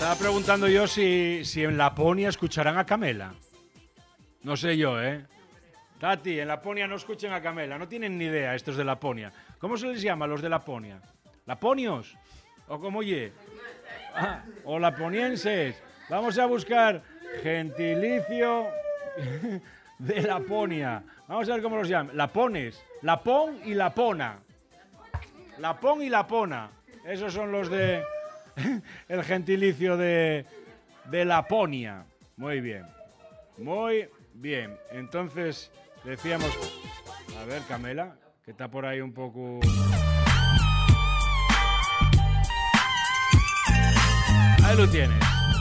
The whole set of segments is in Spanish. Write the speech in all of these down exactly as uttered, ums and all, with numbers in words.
Estaba preguntando yo si, si en Laponia escucharán a Camela. No sé yo, ¿eh? Tati, en Laponia no escuchen a Camela. No tienen ni idea estos de Laponia. ¿Cómo se les llama a los de Laponia? ¿Laponios? ¿O cómo ye? Ah, o laponienses. Vamos a buscar gentilicio de Laponia. Vamos a ver cómo los llaman. Lapones. Lapón y Lapona. Lapón y Lapona. Esos son los de el gentilicio de, de Laponia. Muy bien. Muy bien. Entonces, decíamos... A ver, Camela, que está por ahí un poco... Ahí lo tienes.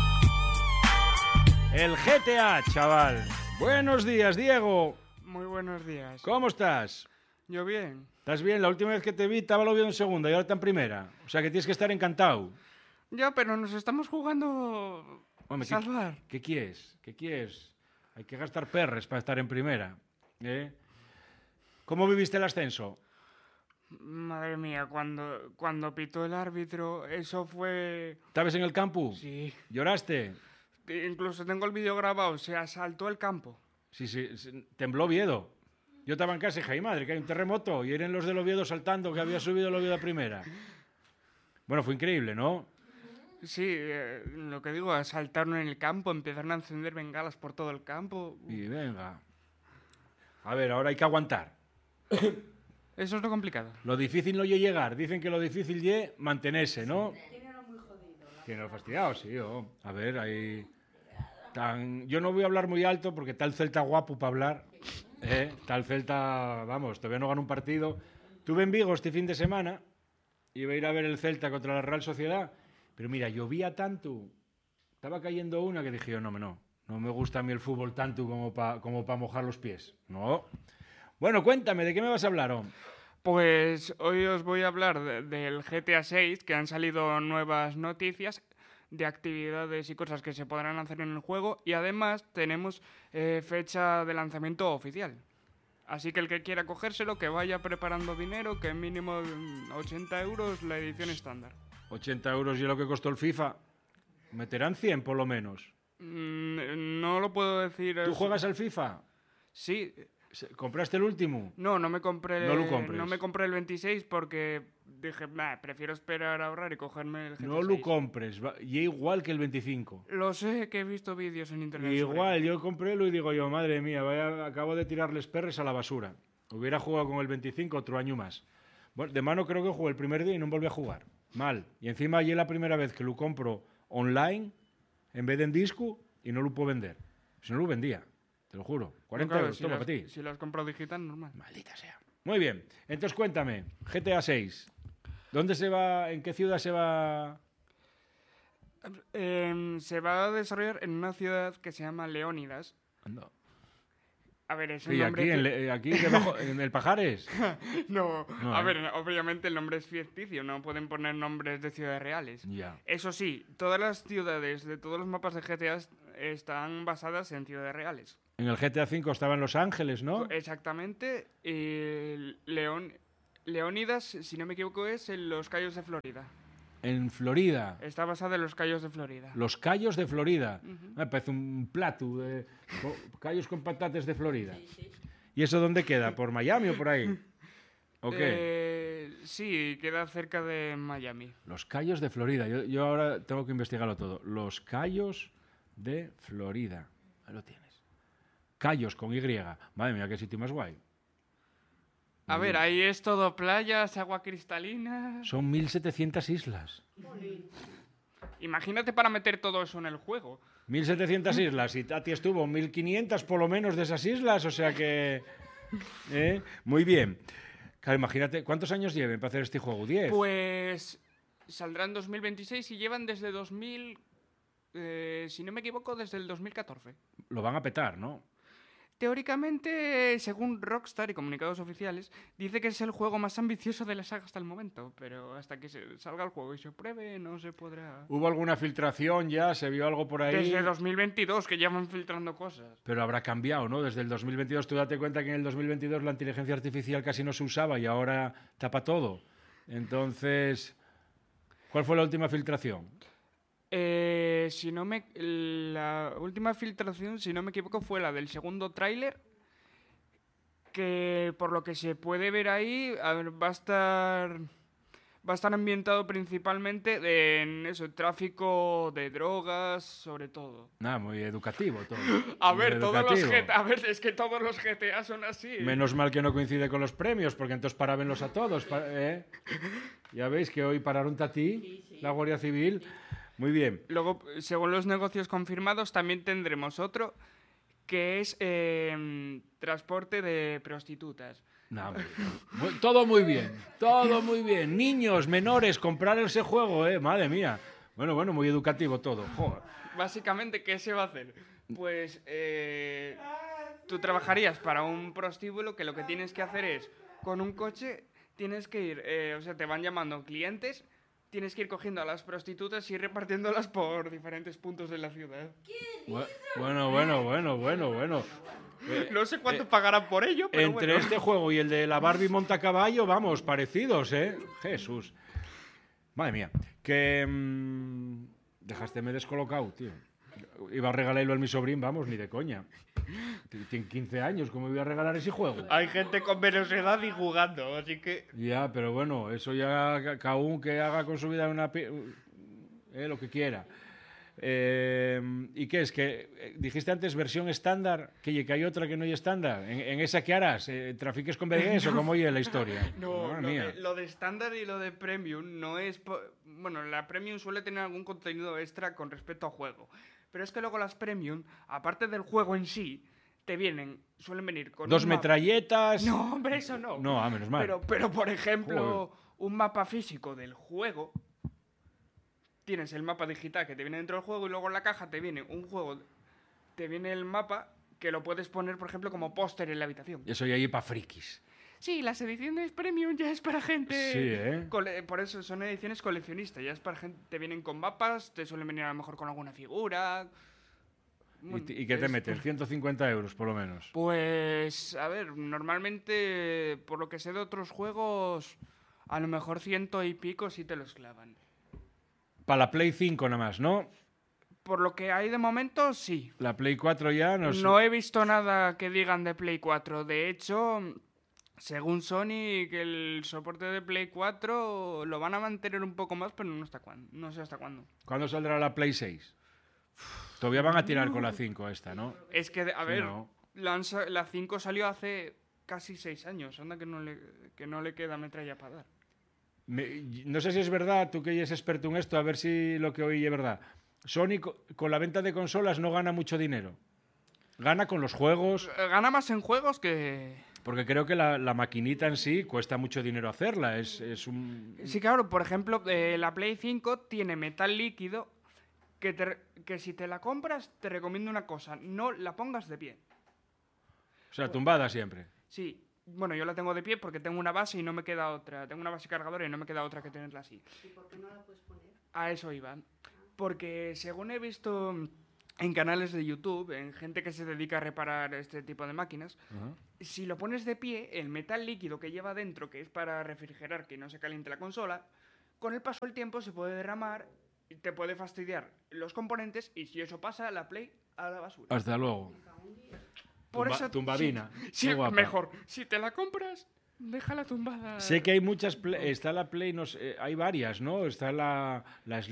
El G T A, chaval. Buenos días, Diego. Muy buenos días. ¿Cómo estás? Yo bien. ¿Estás bien? La última vez que te vi estaba lo viendo en segunda y ahora está en primera. O sea que tienes que estar encantado. Ya, pero nos estamos jugando... Hombre, ¿qué, salvar. ¿Qué quieres? ¿Qué quieres? Hay que gastar perres para estar en primera. ¿Eh? ¿Cómo viviste el ascenso? Madre mía, cuando, cuando pitó el árbitro, eso fue... ¿Estabas en el campo? Sí. ¿Lloraste? Incluso tengo el vídeo grabado, se asaltó el campo. Sí, sí, sí, tembló Oviedo. Yo estaba en casa y dije, ay madre, que hay un terremoto. Y eran los del Oviedo saltando, que había subido el Oviedo a primera. Bueno, fue increíble, ¿no? Sí, eh, lo que digo, asaltaron en el campo, empezaron a encender bengalas por todo el campo. Y venga. A ver, ahora hay que aguantar. Eso es lo complicado. Lo difícil no es llegar. Dicen que lo difícil es mantenerse, ¿no? Tiene lo fastidiado, sí. Oh. A ver, ahí... Tan... Yo no voy a hablar muy alto porque está el Celta guapo para hablar. ¿Eh? Está el Celta... Vamos, todavía no gana un partido. Tuve en Vigo este fin de semana. Iba a ir a ver el Celta contra la Real Sociedad. Pero mira, llovía tanto. Estaba cayendo una que dije yo, no, no. No me gusta a mí el fútbol tanto como para como pa mojar los pies. No. Bueno, cuéntame, ¿de qué me vas a hablar, hombre? Pues hoy os voy a hablar de, del G T A seis, que han salido nuevas noticias de actividades y cosas que se podrán hacer en el juego, y además tenemos eh, fecha de lanzamiento oficial. Así que el que quiera cogérselo, que vaya preparando dinero, que mínimo ochenta euros la edición estándar. ochenta euros y lo que costó el FIFA. Meterán cien por lo menos. Mm, no lo puedo decir. ¿Tú es... juegas al FIFA? Sí. ¿Compraste el último? No, no me compré, no, lo compres. no me compré el veintiséis porque dije, nah, prefiero esperar a ahorrar y cogerme el G T A No seis. lo compres, y igual que el veinticinco. Lo sé, que he visto vídeos en internet. Igual, yo compré lo y digo yo, madre mía, vaya, acabo de tirarles perres a la basura. Hubiera jugado con el veinticinco otro año más. Bueno, de mano creo que jugué el primer día y no volví a jugar. Mal. Y encima allí es la primera vez que lo compro online en vez de en disco y no lo puedo vender. Si no lo vendía, te lo juro. cuarenta no, claro, euros, si toma las, para ti. Si las compro digital, normal. Maldita sea. Muy bien. Entonces cuéntame, G T A seis. ¿Dónde se va? ¿En qué ciudad se va? Eh, se va a desarrollar en una ciudad que se llama Leónidas. Anda. A ver, es un Sí, nombre... aquí, en, Le- aquí debajo, en el Pajares. no, No, a ¿eh? ver, obviamente el nombre es ficticio, no pueden poner nombres de ciudades reales. Ya. Eso sí, todas las ciudades de todos los mapas de G T A están basadas en ciudades reales. En el G T A cinco estaba en Los Ángeles, ¿no? Exactamente. Y León, Leónidas, si no me equivoco, es en los Cayos de Florida. En Florida. Está basada en los Cayos de Florida. Los Cayos de Florida. Ujú. Me parece un plato de co- Cayos con patates de Florida. ¿Y eso dónde queda? ¿Por Miami o por ahí? ¿O qué? Eh, sí, queda cerca de Miami. Los Cayos de Florida. Yo, yo ahora tengo que investigarlo todo. Los Cayos de Florida. Ahí lo tienes. Cayos con Y. Madre mía, qué sitio más guay. A ver, ahí es todo playas, agua cristalina. Son mil setecientas islas. Imagínate para meter todo eso en el juego. mil setecientas islas. Y Tati estuvo mil quinientas por lo menos de esas islas. O sea que... ¿eh? Muy bien. Claro, imagínate, ¿cuántos años lleven para hacer este juego? ¿diez? Pues saldrá en dos mil veintiséis y llevan desde dos mil... Eh, si no me equivoco, desde el dos mil catorce. Lo van a petar, ¿no? Teóricamente, según Rockstar y comunicados oficiales, dice que es el juego más ambicioso de la saga hasta el momento, pero hasta que se salga el juego y se pruebe no se podrá... ¿Hubo alguna filtración ya? ¿Se vio algo por ahí? Desde dos mil veintidós, que ya van filtrando cosas. Pero habrá cambiado, ¿no? Desde el dos mil veintidós, tú date cuenta que en el dos mil veintidós la inteligencia artificial casi no se usaba y ahora tapa todo. Entonces, ¿cuál fue la última filtración? Eh, si no me... La última filtración, si no me equivoco, fue la del segundo tráiler, que por lo que se puede ver ahí, a ver, va a estar... Va a estar ambientado principalmente en eso, tráfico de drogas, sobre todo. Nada, muy educativo todo. A Muy ver, todos los educativo. G T A, a ver, es que todos los G T A son así. Menos mal que no coincide con los premios, porque entonces parábenlos a todos. pa- ¿eh? Ya veis que hoy pararon Tatí, la Guardia Civil. Muy bien. Luego, según los negocios confirmados, también tendremos otro que es eh, transporte de prostitutas. No, muy bien. Muy- todo muy bien, todo muy bien. Niños, menores, comprar ese juego, ¿eh? Madre mía. Bueno, bueno, muy educativo todo. Joder. Básicamente, ¿qué se va a hacer? Pues eh, tú trabajarías para un prostíbulo que lo que tienes que hacer es, con un coche, tienes que ir, eh, o sea, te van llamando clientes, tienes que ir cogiendo a las prostitutas y ir repartiéndolas por diferentes puntos de la ciudad. Bu- Bueno, bueno, bueno, bueno, bueno. Eh, No sé cuánto pagarán por ello, pero Entre bueno. este juego y el de la Barbie montacaballo, vamos, parecidos, ¿eh? Jesús. Madre mía. Que... mm, dejásteme descolocado, tío. Iba a regalarlo a mi sobrino, vamos, ni de coña. T- Tiene quince años, ¿cómo voy a regalar ese juego? Hay gente con menos edad y jugando, así que... Ya, pero bueno, eso ya ca- cada uno que haga con su vida una... pi- eh, lo que quiera. Eh, ¿Y qué es? Que eh, dijiste antes versión estándar, que, que hay otra que no hay estándar. ¿En, en esa qué harás? Eh, ¿Trafiques con B D S o cómo oye la historia? No, Madre lo mía. de, lo de estándar y lo de premium no es... po- Bueno, la premium suele tener algún contenido extra con respecto a juego. Pero es que luego las premium, aparte del juego en sí, te vienen, suelen venir con... Dos un mapa- metralletas. No, hombre, eso no. No, ah, menos mal. Pero, pero por ejemplo, un mapa físico del juego. Tienes el mapa digital que te viene dentro del juego y luego en la caja te viene un juego, te viene el mapa que lo puedes poner, por ejemplo, como póster en la habitación. Eso ya ahí para frikis. Sí, las ediciones premium ya es para gente... Sí, ¿eh? cole- Por eso son ediciones coleccionistas, ya es para gente... Te vienen con mapas, te suelen venir a lo mejor con alguna figura... ¿Y, Bueno, t- y qué te es- meten? ciento cincuenta euros, por lo menos. Pues, a ver, normalmente, por lo que sé de otros juegos, a lo mejor ciento y pico sí te los clavan. Para la Play cinco nada más, ¿no? Por lo que hay de momento, sí. La Play cuatro ya no sé. No he visto nada que digan de Play cuatro. De hecho, según Sony, que el soporte de Play cuatro lo van a mantener un poco más, pero no, hasta cuándo, no sé hasta cuándo. ¿Cuándo saldrá la Play seis? Todavía van a tirar con la cinco esta, ¿no? Es que, a Sí, ver, no. la, han sa- la cinco salió hace casi seis años. Anda que no le, que no le queda metralla para dar. Me- no sé si es verdad, tú que eres experto en esto, a ver si lo que oí es verdad. Sony co- con la venta de consolas no gana mucho dinero. Gana con los juegos, Eh, Gana más en juegos que... porque creo que la, la maquinita en sí cuesta mucho dinero hacerla. Es, es un... Sí, claro, por ejemplo, eh, la Play cinco tiene metal líquido que, te re- que si te la compras te recomiendo una cosa, no la pongas de pie. O sea, tumbada siempre. Sí, bueno, yo la tengo de pie porque tengo una base y no me queda otra. Tengo una base cargadora y no me queda otra que tenerla así. ¿Y por qué no la puedes poner? A eso iba. Porque según he visto en canales de YouTube, en gente que se dedica a reparar este tipo de máquinas, Ajá. si lo pones de pie, el metal líquido que lleva dentro, que es para refrigerar que no se caliente la consola, con el paso del tiempo se puede derramar y te puede fastidiar los componentes y si eso pasa, la Play a la basura. Hasta luego. Por Tumba- eso, tumbadina. sí, sí, Qué guapa. mejor. Si te la compras, déjala tumbada. Sé que hay muchas... Play- está la Play, no sé, hay varias, ¿no? Está la, la